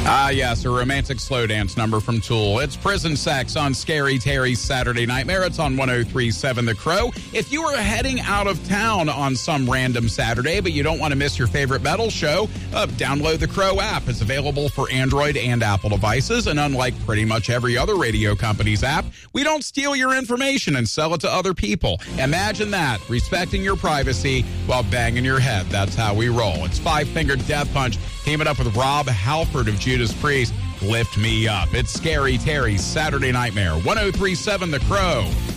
Yes, a romantic slow dance number from Tool. It's Prison Sex on Scary Terry's Saturday Nightmare. It's on 103.7 The Crow. If you are heading out of town on some random Saturday, but you don't want to miss your favorite metal show, download the Crow app. It's available for Android and Apple devices, and unlike pretty much every other radio company's app, we don't steal your information and sell it to other people. Imagine that, respecting your privacy while banging your head. That's how we roll. It's Five Finger Death Punch, teaming up with Rob Halford of Judas Priest. Lift Me Up. It's Scary Terry's Saturday Nightmare. 103.7 The Crow.